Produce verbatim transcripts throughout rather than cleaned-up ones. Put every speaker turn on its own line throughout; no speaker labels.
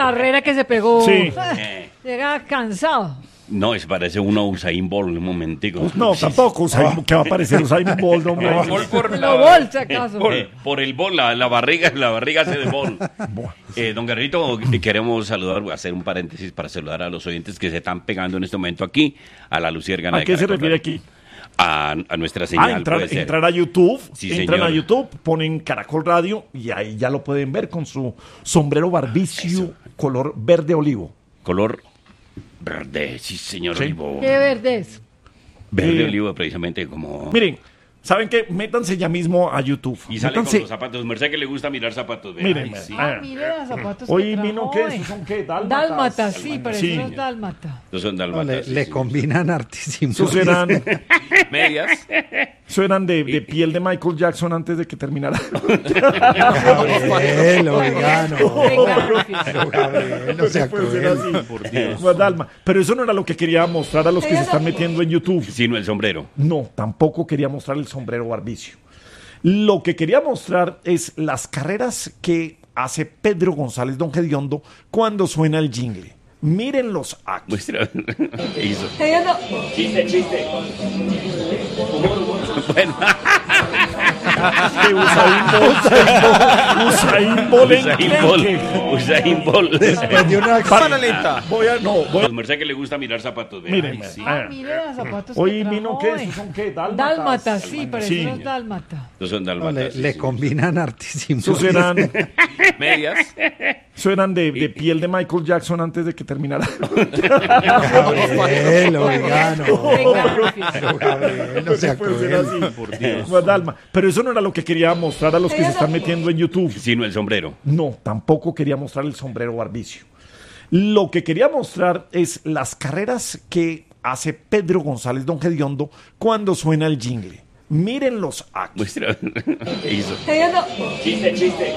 carrera que se pegó.
Sí.
Eh, Llega cansado.
No, es parece uno Usain Bolt, un momentico.
No, tampoco. Usain, ¿qué va a parecer Usain Bolt, hombre?
Bol por
Lo bolsa, acaso.
Por, por el bol, la, la barriga, la barriga hace de bol. Eh, don Guerrito, queremos saludar, voy a hacer un paréntesis para saludar a los oyentes que se están pegando en este momento aquí, a la Luciérgana.
¿A
de
qué se
Caracol
refiere
Radio.
aquí?
A, a nuestra señal,
Ah, entrar,
puede ser.
entrar a YouTube,
Sí,
entran
señor.
a YouTube, ponen Caracol Radio y ahí ya lo pueden ver con su sombrero barbicio
Eso.
color verde olivo.
Color verde, sí, señor
Sí.
Olivo.
¿Qué verde es?
Verde
Eh,
olivo, precisamente como...
Miren, ¿saben qué? Métanse ya mismo a YouTube.
Y sale
Métanse.
con los zapatos. Merced que le gusta mirar zapatos. vea.
Miren,
Ay, sí.
Ah.
Ah, mire los zapatos
Hoy
que trajo
vino, ¿qué?
hoy.
¿Esos son qué? Dálmatas.
Dálmatas, sí, pero
Sí.
eso no es dálmata.
Estos son
No,
dálmatas.
le,
sí,
le
sí.
combinan hartísimo.
Esos eran,
Medias.
eso eran de, de piel de Michael Jackson antes de que terminara.
Gabriel, oiga, no.
Venga, Rufio.
Pero, Gabriel, no sea
puede ser
cruel.
así. Por Dios. Dalma. Pero eso no era lo que quería mostrar a los que se están metiendo en YouTube.
Sino el sombrero.
No, tampoco quería mostrar el sombrero barbicio. Lo que quería mostrar es las carreras que hace Pedro González Don Gediondo cuando suena el jingle. Mírenlos aquí.
Muestra. ¿Qué hizo?
Ella no-
Chiste, chiste. Bueno,
Que Usain Bolt, Usain Bolt,
Usain Bolt.
enclenque.
Usain Bolt.
Después de una
Para- Voy a, no, voy a,
Pues Merced que le gusta mirar zapatos. vea.
miren,
Ay, sí.
Ah, mire los zapatos
hoy
que trajo
vino, ¿qué?
hoy.
¿Esos son qué? Dálmatas.
Dálmatas, sí, pero
Sí.
eso no es dálmata.
Estos son
no,
dálmatas.
le,
sí,
le
sí.
combinan hartísimo.
Esos eran,
Medias.
eso eran de, de piel de Michael Jackson antes de que terminara.
Gabriel, oiga, no.
Venga, Rufio.
Pero, Gabriel, no sea
puede ser
cruel.
así. Por Dios. Dalma. Pero eso no era lo que quería mostrar a los que se están metiendo en YouTube.
Sino el sombrero.
No, tampoco quería mostrar el sombrero barbicio. Lo que quería mostrar es las carreras que hace Pedro González Don Gediondo cuando suena el jingle. Mírenlos aquí.
Muestra. ¿Qué hizo?
Ella no-
Chiste, chiste.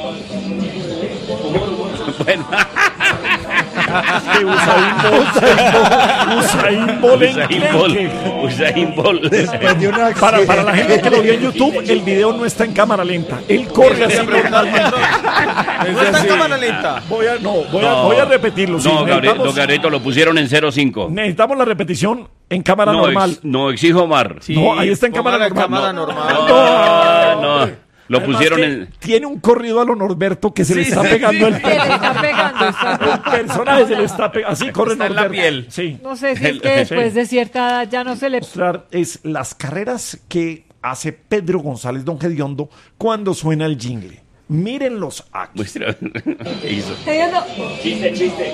Bueno,
Que Usain Bolt, Usain Bolt,
Usain Bolt.
enclenque.
Usain Bolt.
Después de una
Para, para la gente que lo vio en YouTube, el video no está en cámara lenta. Él corre así normalmente.
No está en cámara lenta.
Voy a, no, voy a,
No.
voy a repetirlo. sí,
No, Gabriel,
necesitamos,
don Gabrielito lo pusieron en cero cinco.
necesitamos la repetición en cámara
No,
normal.
ex- no, exijo Omar.
No, ahí está en cámara
Póngala
normal.
en cámara
No.
normal.
No, no. Lo
Además
pusieron
que
en.
Tiene un corrido a lo Norberto que se le
Sí,
está
sí,
pegando
sí.
el
Se le está pegando. está-
El personaje se le está pegando. Así corre
Está en la
Norberto.
piel.
Sí.
No sé si es que después de cierta edad ya no se le...
Mostrar es las carreras que hace Pedro González Don Gediondo cuando suena el jingle. Mírenlos aquí.
Muestra. ¿Qué hizo?
Ella no...
Chiste, chiste.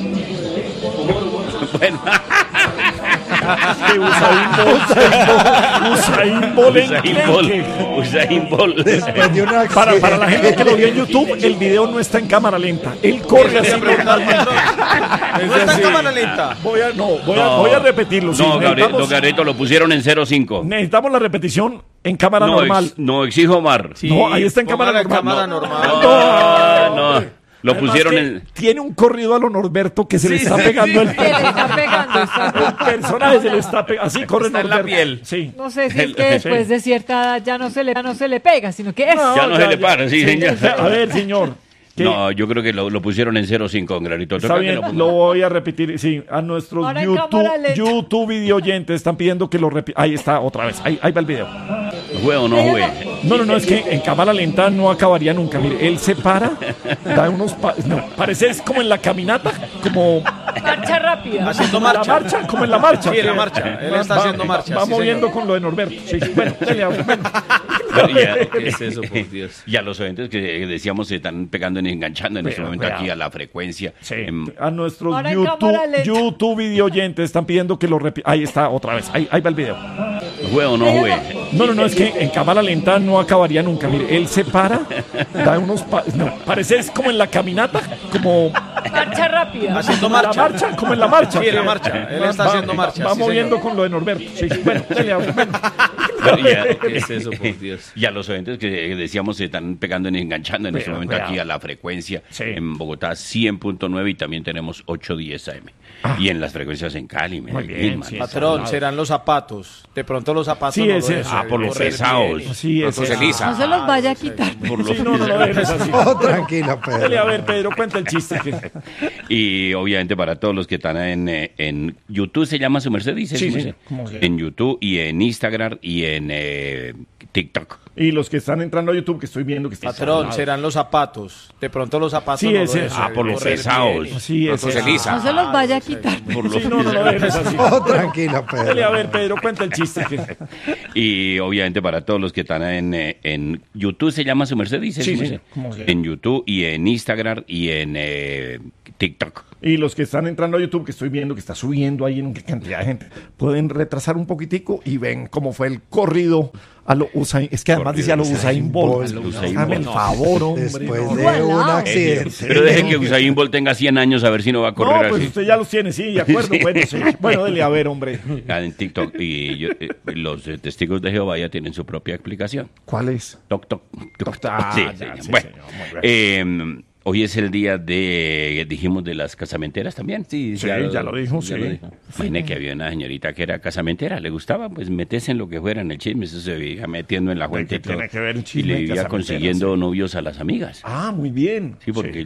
Bueno,
Que Usain Bolt, Usain Bolt,
Usain Bolt.
enclenque.
Usain Bolt.
Después de una
Para, para la gente que lo vio en YouTube, el video no está en cámara lenta. Él corre así normalmente.
No está en cámara lenta.
Voy a, no, voy a,
No.
voy a repetirlo. sí,
No, Gabriel,
necesitamos,
don Gabrielito lo pusieron en cero cinco.
necesitamos la repetición en cámara
No,
normal.
ex- no, exijo Omar.
No, ahí está en cámara
Póngala
normal.
en
No.
cámara normal.
No, no. Lo
Además
pusieron
que
en.
Tiene un corrido a lo Norberto que se le
Sí,
está
sí,
pegando
sí.
el
Se le está pegando. está-
El personaje se le está pegando. Así corre
Está en la
Norberto.
piel.
Sí.
No sé si es que después de cierta edad ya no se le, ya no se le pega, sino que es...
Ya no se le para, sí, señor.
A ver, señor. ¿qué?
No, yo creo que lo, lo pusieron en cero cinco, don Gabrielito.
Está
Toca que
bien,
lo pongan.
lo voy a repetir. Sí, a nuestros
Ahora en
YouTube,
cámara lenta.
YouTube video oyentes están pidiendo que lo repita. Ahí está, otra vez. Ahí, ahí va el video.
¿Juegue o no juegue?
No, no, no, es que en cámara lenta no acabaría nunca. Mire, él se para, da unos. pa- no, parece es como en la caminata, como.
Marcha rápida.
Haciendo
Como en la
marcha.
marcha, como en la marcha.
Sí, en la
que-
marcha. Él
va-
está
va-
haciendo marcha,
Va
sí,
moviendo
señor.
con lo de Norberto. Sí, bueno, dele, bueno.
Ya,
¿Qué es eso, por Dios?
Y a los oyentes que decíamos se están pegando y enganchando en este
Pero,
momento
cuidado.
aquí a la frecuencia.
Sí,
Em,
a nuestros
Ahora en
YouTube,
cámara lenta.
YouTube video oyentes están pidiendo que lo repita. Ahí está, otra vez. Ahí, ahí va el video.
¿Jugue o no jugue?
No, no, no, es que en cámara lenta no acabaría nunca. Mire, él se para, da unos. pa- no, parece es como en la caminata, como.
Marcha rápida.
Haciendo
Como en la
marcha.
marcha, como en la marcha.
Sí, en la
que-
marcha. Él
va-
está
va-
haciendo marcha,
Va
sí,
moviendo
señor.
con lo de Norberto. Sí, bueno, dele, bueno.
Y a,
¿Qué es eso, por Dios?
y a los oyentes que decíamos se están pegando y enganchando en este
Cuidado,
momento
cuidado.
aquí a la frecuencia
Sí.
en Bogotá cien punto nueve y también tenemos ochocientos diez A M. Y en las frecuencias en Cali,
Muy
Medellín,
bien,
man.
sí.
Patrón, serán los zapatos. De pronto los zapatos
Sí,
no
ese
lo
es.
dejan
Ah, por los
correr
pesados.
bien.
Sí, ese
Entonces,
es.
Elisa.
No se los vaya a quitar.
Por los
Sí, no, no lo dejes así.
Oh, tranquilo,
Dale, a
Pedro.
ver, Pedro, cuenta el chiste. que-
Y obviamente para todos los que están en, eh, en YouTube, ¿se llama su merced? Dice
Sí,
su
sí,
merced.
¿cómo se-
En YouTube y en Instagram y en eh, TikTok.
Y los que están entrando a YouTube, que estoy viendo que están...
Patrón, serán los zapatos. De pronto los zapatos
Sí,
no
ese
lo
es.
dejan
Ah, por los
correr
pesados.
bien.
Sí, ese
Entonces,
es.
Elisa.
No se los vaya a quitar.
Por los
Sí, no, no lo dejes así.
Oh, tranquilo,
Dale, a
Pedro.
ver, Pedro, cuenta el chiste. que-
Y obviamente para todos los que están en, eh, en YouTube, ¿se llama su merced? Dice
Sí,
su
sí,
merced.
¿cómo se-
En YouTube y en Instagram y en eh, TikTok.
Y los que están entrando a YouTube, que estoy viendo que está subiendo ahí en cantidad de gente, pueden retrasar un poquitico y ven cómo fue el corrido a lo Usain. Es que además
Corrido
dice a lo
Usain
Usain Bolt.
Bolt.
A lo Usain
Hágame el
Bolt.
favor, hombre.
Después
no.
de
Igualado.
un accidente.
Pero deje que Usain Bolt tenga cien años a ver si no va a correr
No, pues
así.
usted ya los tiene, sí, de acuerdo.
Sí.
Bueno, sí. Bueno, dele a ver, hombre.
Ah, en TikTok. Y yo- eh, los eh, testigos de Jehová ya tienen su propia explicación.
¿Cuál es?
Toc, toc.
Toc, toc.
Sí,
Ah, ya,
señor.
sí,
Bueno,
señor, muy bien.
eh, hoy es el día de, dijimos, de las casamenteras también.
Sí,
Sí, ya lo dijo, sí.
Imagine que había una señorita que era casamentera, le gustaba, pues meterse en lo que fuera en el chisme, eso se iba metiendo en la fuente
qué
y todo.
tiene que ver un
Y
chisme
le
de
iba
casamentera,
consiguiendo
sí?
novios a las amigas.
Ah, muy bien.
Sí, porque